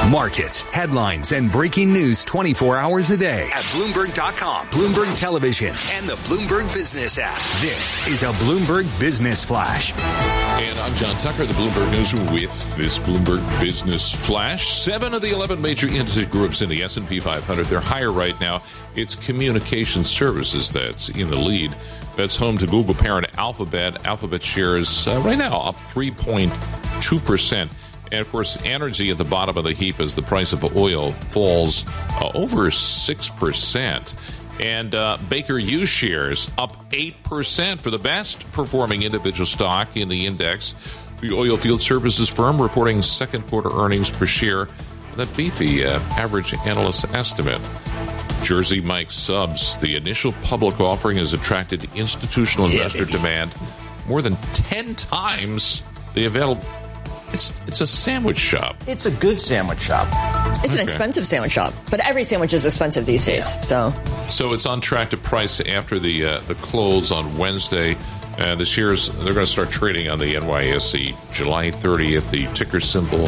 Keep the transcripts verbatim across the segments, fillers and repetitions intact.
Markets, headlines, and breaking news twenty-four hours a day at Bloomberg dot com, Bloomberg Television, and the Bloomberg Business app. This is a Bloomberg Business Flash. And I'm John Tucker, the Bloomberg Newsroom, with this Bloomberg Business Flash. Seven of the eleven major industry groups in the S and P five hundred, they're higher right now. It's communication services that's in the lead. That's home to Google parent Alphabet. Alphabet shares uh, right now up three point two percent. And, of course, energy at the bottom of the heap as the price of oil falls uh, over six percent. And uh, Baker Hughes shares up eight percent for the best performing individual stock in the index. The oil field services firm reporting second quarter earnings per share that beat the uh, average analyst estimate. Jersey Mike's Subs, the initial public offering has attracted institutional investor yeah, demand more than ten times the available. It's it's a sandwich shop. It's a good sandwich shop. It's okay. An expensive sandwich shop, but every sandwich is expensive these days. Yeah. So, so it's on track to price after the uh, the close on Wednesday. Uh, the shares, they're going to start trading on the N Y S E July thirtieth. The ticker symbol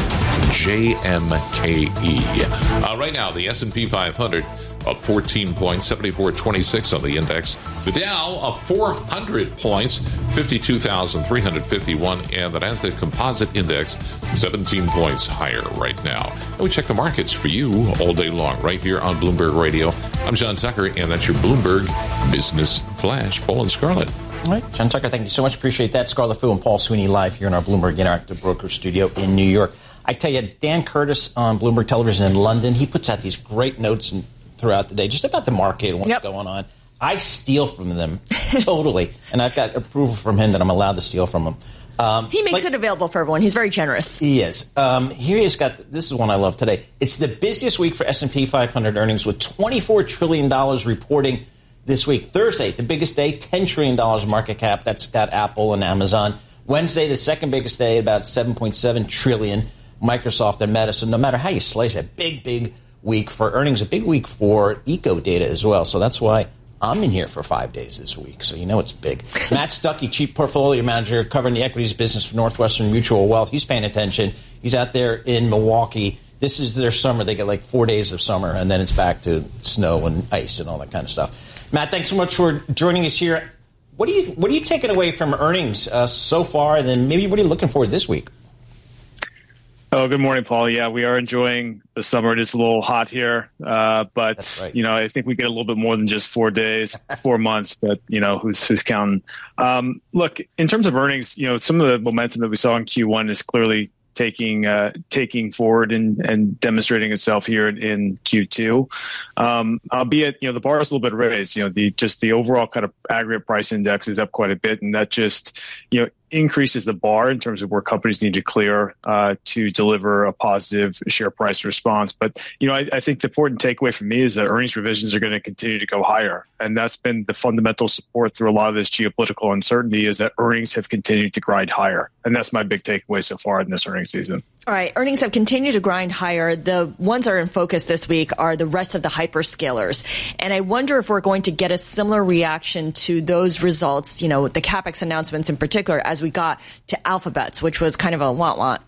J M K E. Uh, right now, the S and P five hundred up fourteen points, seventy-four twenty-six on the index. The Dow up four hundred points, fifty-two thousand three hundred fifty-one, and the Nasdaq Composite Index seventeen points higher right now. And we check the markets for you all day long right here on Bloomberg Radio. I'm John Tucker, and that's your Bloomberg Business Flash. Paul and Scarlett. All right, John Tucker, thank you so much. Appreciate that. Scarlett Fu and Paul Sweeney live here in our Bloomberg Interactive Broker studio in New York. I tell you, Dan Curtis on Bloomberg Television in London, he puts out these great notes and throughout the day just about the market and what's yep. going on. I steal from them totally, and I've got approval from him that I'm allowed to steal from him. Um, he makes like, it available for everyone. He's very generous. He is. Um, here he's got, this is one I love today. It's the busiest week for S and P five hundred earnings with twenty-four trillion dollars reporting this week. Thursday, the biggest day, ten trillion dollars market cap. That's got Apple and Amazon. Wednesday, the second biggest day, about seven point seven trillion dollars, Microsoft and Meta. So no matter how you slice it, big, big week for earnings, a big week for eco data as well. So that's why I'm in here for five days this week. So you know it's big. Matt Stuckey, Chief Portfolio Manager, covering the equities business for Northwestern Mutual Wealth. He's paying attention. He's out there in Milwaukee. This is their summer. They get like four days of summer, and then it's back to snow and ice and all that kind of stuff. Matt, thanks so much for joining us here. What are you What are you taking away from earnings uh, so far, and then maybe what are you looking for this week? Oh, good morning, Paul. Yeah, we are enjoying the summer. It is a little hot here, uh, but right. you know, I think we get a little bit more than just four days, four months. But you know, who's who's counting? Um, look, in terms of earnings, you know, some of the momentum that we saw in Q one is clearly taking uh, taking forward and, and demonstrating itself here in, in Q two. Um, albeit, you know, the bar is a little bit raised. You know, the just the overall kind of aggregate price index is up quite a bit, and that just you know. increases the bar in terms of where companies need to clear uh, to deliver a positive share price response. But, you know, I, I think the important takeaway for me is that earnings revisions are going to continue to go higher. And that's been the fundamental support through a lot of this geopolitical uncertainty is that earnings have continued to grind higher. And that's my big takeaway so far in this earnings season. All right. Earnings have continued to grind higher. The ones that are in focus this week are the rest of the hyperscalers. And I wonder if we're going to get a similar reaction to those results, you know, the CapEx announcements in particular, as we got to Alphabet's, which was kind of a want-want.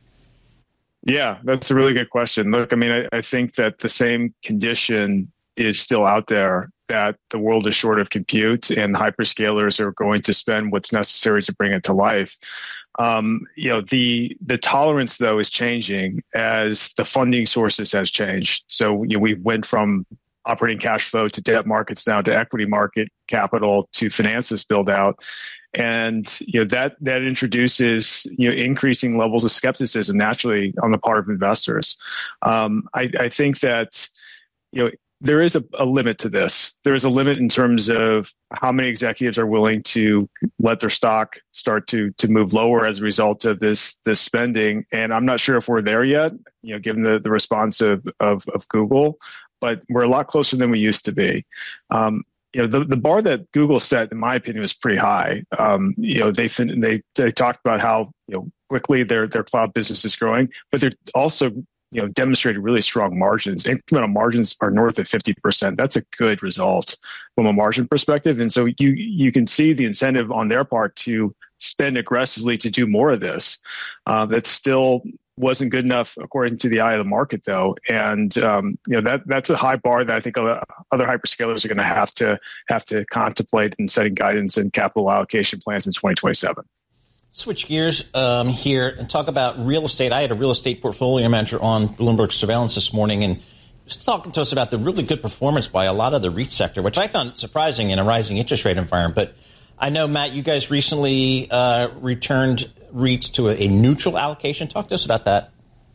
Yeah, that's a really good question. Look, I mean, I, I think that the same condition is still out there, that the world is short of compute and hyperscalers are going to spend what's necessary to bring it to life. Um, you know, the the tolerance, though, is changing as the funding sources has changed. So you know, we went from operating cash flow to debt markets now to equity market capital to finance this build out. And you know that that introduces you know increasing levels of skepticism naturally on the part of investors. Um, I, I think that you know there is a, a limit to this. There is a limit in terms of how many executives are willing to let their stock start to to move lower as a result of this this spending. And I'm not sure if we're there yet. You know, given the, the response of, of of Google, but we're a lot closer than we used to be. Um, You know, the, the bar that Google set, in my opinion, was pretty high. Um, you know, they they they talked about how you know quickly their their cloud business is growing, but they're also you know demonstrated really strong margins. Incremental margins are north of fifty percent. That's a good result from a margin perspective, and so you you can see the incentive on their part to spend aggressively to do more of this. Uh, that's still wasn't good enough according to the eye of the market, though, and um, you know that that's a high bar that I think other, other hyperscalers are going to have to have to contemplate in setting guidance and capital allocation plans in twenty twenty-seven. Switch gears um, here and talk about real estate. I had a real estate portfolio manager on Bloomberg Surveillance this morning, and he was talking to us about the really good performance by a lot of the REIT sector, which I found surprising in a rising interest rate environment. But I know, Matt, you guys recently uh, returned REITs to a, a neutral allocation. Talk to us about that.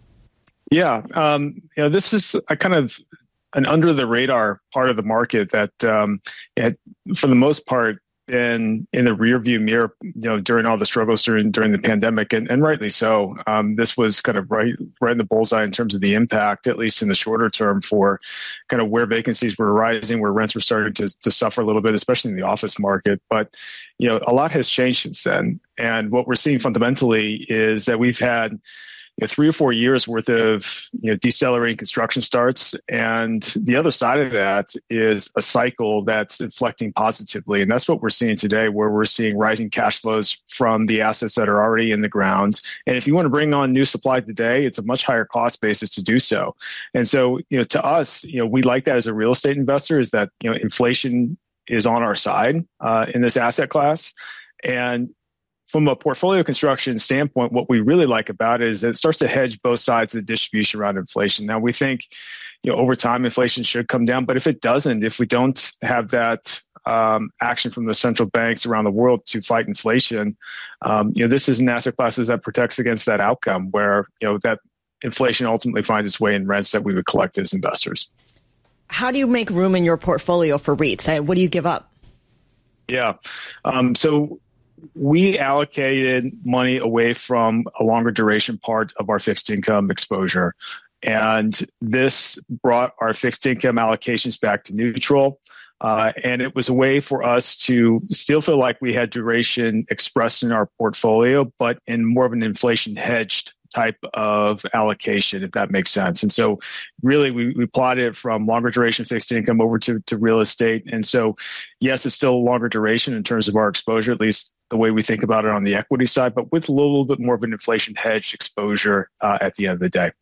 Yeah, um, you know, this is a kind of an under the radar part of the market that, um, it, for the most part, been in the rearview mirror, you know, during all the struggles during during the pandemic, and, and rightly so. Um, this was kind of right right in the bullseye in terms of the impact, at least in the shorter term, for kind of where vacancies were rising, where rents were starting to to suffer a little bit, especially in the office market. But you know, a lot has changed since then, and what we're seeing fundamentally is that we've had you know, three or four years worth of you know decelerating construction starts, and the other side of that is a cycle that's inflecting positively, and that's what we're seeing today, where we're seeing rising cash flows from the assets that are already in the ground. And if you want to bring on new supply today, it's a much higher cost basis to do so. And so, you know, to us, you know, we like that as a real estate investor, is that you know inflation is on our side uh, in this asset class, and from a portfolio construction standpoint, what we really like about it is that it starts to hedge both sides of the distribution around inflation. Now, we think, you know, over time, inflation should come down, but if it doesn't, if we don't have that um, action from the central banks around the world to fight inflation, um, you know, this is an asset class that protects against that outcome, where you know that inflation ultimately finds its way in rents that we would collect as investors. How do you make room in your portfolio for REITs? What do you give up? Yeah, um, so. We allocated money away from a longer duration part of our fixed income exposure. And this brought our fixed income allocations back to neutral. Uh, and it was a way for us to still feel like we had duration expressed in our portfolio, but in more of an inflation hedged type of allocation, if that makes sense. And so really we, we plotted it from longer duration fixed income over to, to real estate. And so, yes, it's still longer duration in terms of our exposure, at least the way we think about it on the equity side, but with a little bit more of an inflation hedged exposure uh, at the end of the day.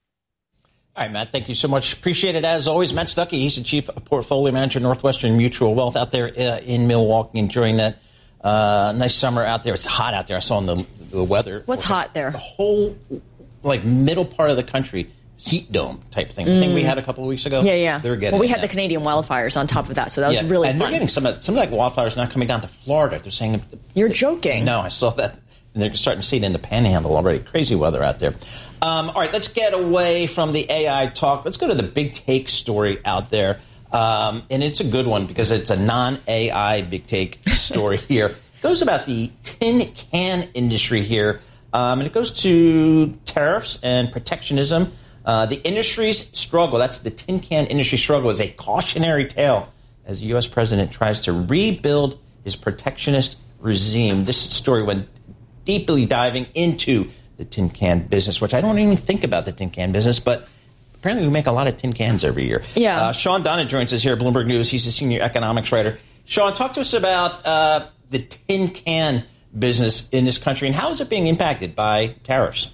All right, Matt, thank you so much. Appreciate it as always. Matt Stuckey, he's the Chief Portfolio Manager, Northwestern Mutual Wealth, out there uh, in Milwaukee, enjoying that uh, nice summer out there. It's hot out there. I saw in the, the weather. What's hot there? The whole like middle part of the country, heat dome type thing. Mm. The thing we had a couple of weeks ago. Yeah, yeah. They're getting well, we had that. the Canadian wildfires on top of that, so that was yeah. really and fun. And they're getting some of some of that wildfires now coming down to Florida. They're saying you're joking. No, I saw that. And they're starting to see it in the Panhandle already. Crazy weather out there. Um, all right, let's get away from the A I talk. Let's go to the big take story out there. Um, and it's a good one because it's a non-A I big take story here. It goes about the tin can industry here. Um, and it goes to tariffs and protectionism. Uh, the industry's struggle, that's the tin can industry struggle, is a cautionary tale as the U S president tries to rebuild his protectionist regime. This story went deeply diving into the tin can business, which I don't even think about the tin can business, but apparently we make a lot of tin cans every year. Yeah. Uh, Sean Donna joins us here at Bloomberg News. He's a senior economics writer. Sean, talk to us about uh, the tin can business in this country and how is it being impacted by tariffs?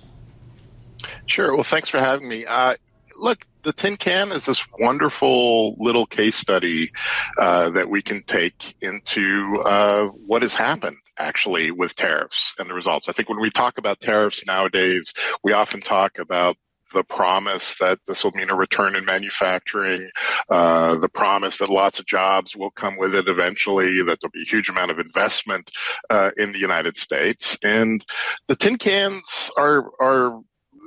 Sure. Well, thanks for having me. Uh, look, the tin can is this wonderful little case study uh, that we can take into uh, what has happened actually with tariffs and the results. I think when we talk about tariffs nowadays, we often talk about the promise that this will mean a return in manufacturing, uh, the promise that lots of jobs will come with it eventually, that there'll be a huge amount of investment uh, in the United States. And the tin cans are are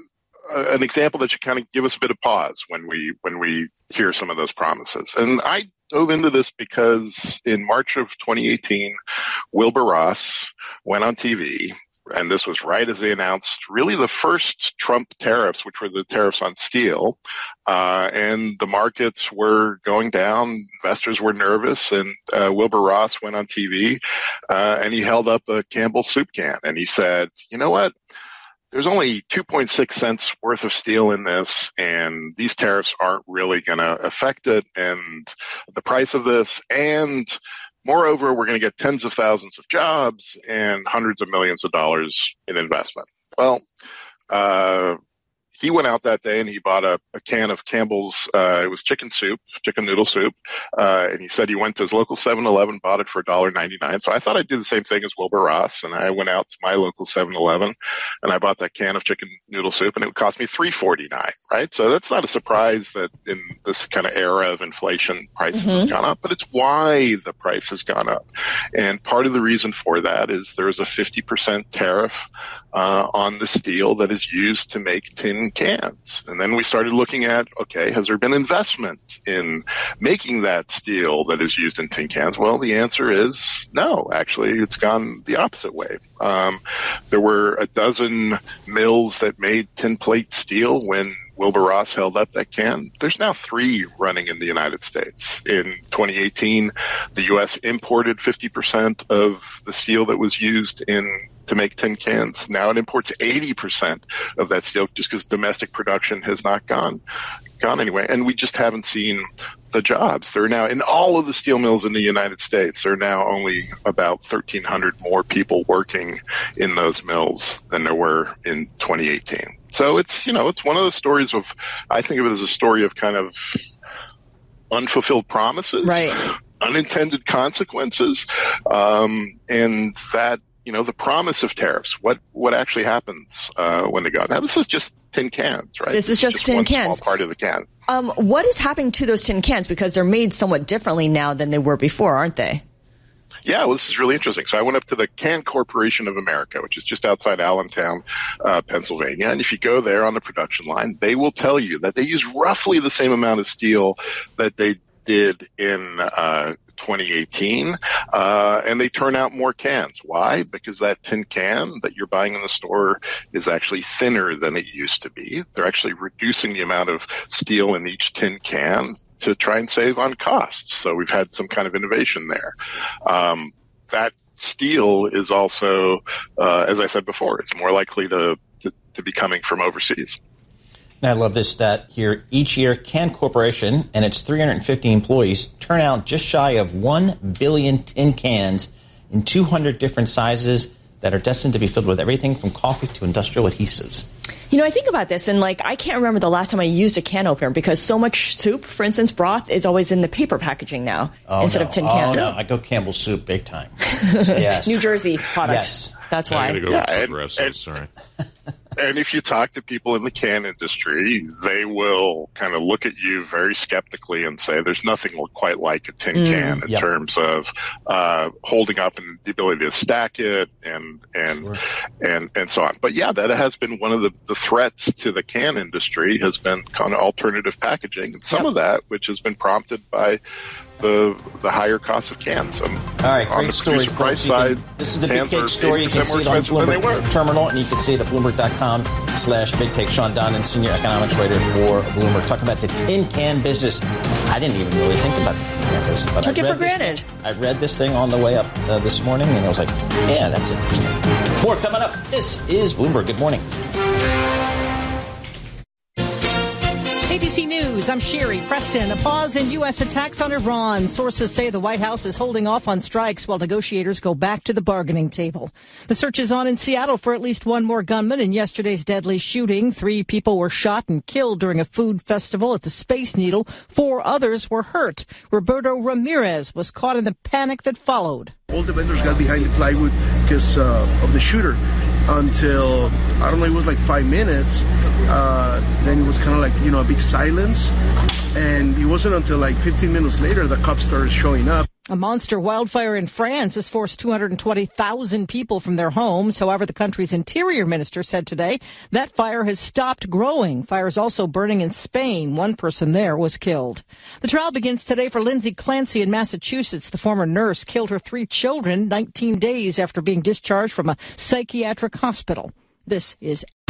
an example that should kind of give us a bit of pause when we when we hear some of those promises. And I dove into this because in March of twenty eighteen, Wilbur Ross went on T V, and this was right as they announced really the first Trump tariffs, which were the tariffs on steel, uh, and the markets were going down. Investors were nervous, and uh, Wilbur Ross went on T V, uh, and he held up a Campbell's soup can, and he said, you know what? There's only two point six cents worth of steel in this, and these tariffs aren't really going to affect it and the price of this. And moreover, we're going to get tens of thousands of jobs and hundreds of millions of dollars in investment. Well, uh, he went out that day and he bought a, a can of Campbell's, uh, it was chicken soup, chicken noodle soup. Uh, and he said he went to his local seven eleven, bought it for one dollar ninety-nine. So I thought I'd do the same thing as Wilbur Ross. And I went out to my local seven eleven and I bought that can of chicken noodle soup, and it would cost me three forty-nine, right? So that's not a surprise that in this kind of era of inflation, prices mm-hmm. have gone up, but it's why the price has gone up. And part of the reason for that is there's a fifty percent tariff uh, on the steel that is used to make tin cans. And then we started looking at, okay, has there been investment in making that steel that is used in tin cans? Well, the answer is no. Actually, it's gone the opposite way. Um, there were a dozen mills that made tin plate steel when Wilbur Ross held up that can. There's now three running in the United States. In twenty eighteen, the U S imported fifty percent of the steel that was used in to make tin cans. Now it imports eighty percent of that steel just because domestic production has not gone gone anyway. And we just haven't seen the jobs. There are now, in all of the steel mills in the United States, there are now only about thirteen hundred more people working in those mills than there were in twenty eighteen. So it's, you know, it's one of those stories of, I think of it as a story of kind of unfulfilled promises, right, unintended consequences, um, and that, you know, the promise of tariffs, what, what actually happens, uh, when they go. Now, this is just tin cans, right? This is just, just tin one cans. Small part of the can. Um, what is happening to those tin cans? Because they're made somewhat differently now than they were before, aren't they? Yeah, well, this is really interesting. So I went up to the Can Corporation of America, which is just outside Allentown, uh, Pennsylvania. And if you go there on the production line, they will tell you that they use roughly the same amount of steel that they did in uh twenty eighteen, uh, and they turn out more cans. Why? Because that tin can that you're buying in the store is actually thinner than it used to be. They're actually reducing the amount of steel in each tin can to try and save on costs. So we've had some kind of innovation there. Um, that steel is also, uh, as I said before, it's more likely to, to, to be coming from overseas. And I love this stat here. Each year, Can Corporation and its three hundred fifty employees turn out just shy of one billion tin cans in two hundred different sizes that are destined to be filled with everything from coffee to industrial adhesives. You know, I think about this, and like, I can't remember the last time I used a can opener because so much soup, for instance, broth, is always in the paper packaging now oh, instead no. of tin oh, cans. No, I go Campbell's soup big time. Yes. New Jersey products. Yes. That's why. I'm going to go Yeah, with and- Progressive, and- sorry. And if you talk to people in the can industry, they will kind of look at you very skeptically and say there's nothing quite like a tin Mm, can in yep. terms of uh, holding up and the ability to stack it and and Sure. and and so on. But yeah, that has been one of the, the threats to the can industry has been kind of alternative packaging, and some Yep. of that which has been prompted by the the higher cost of cans. Um, All right, on great the story. producer price folks. You can- side, this is the Big cans Take are story. You can eighty percent see it on more expensive than they Bloomberg were. Terminal, and you can see it at Bloomberg.com slash Big Take. Sean Donnan, senior economics writer for Bloomberg, talking about the tin can business. I didn't even really think about the tin can business. But Took I it read for this granted. thing- I read this thing on the way up uh, this morning, and I was like, yeah, that's interesting. More coming up. This is Bloomberg. Good morning. A B C News, I'm Sherry Preston. A pause in U S attacks on Iran. Sources say the White House is holding off on strikes while negotiators go back to the bargaining table. The search is on in Seattle for at least one more gunman. In yesterday's deadly shooting, three people were shot and killed during a food festival at the Space Needle. Four others were hurt. Roberto Ramirez was caught in the panic that followed. All the vendors got behind the plywood because uh, of the shooter until, I don't know, it was like five minutes. Uh, then it was kind of like, you know, a big silence. And it wasn't until like fifteen minutes later the cops started showing up. A monster wildfire in France has forced two hundred twenty thousand people from their homes. However, the country's interior minister said today that fire has stopped growing. Fire is also burning in Spain. One person there was killed. The trial begins today for Lindsay Clancy in Massachusetts. The former nurse killed her three children nineteen days after being discharged from a psychiatric hospital. This is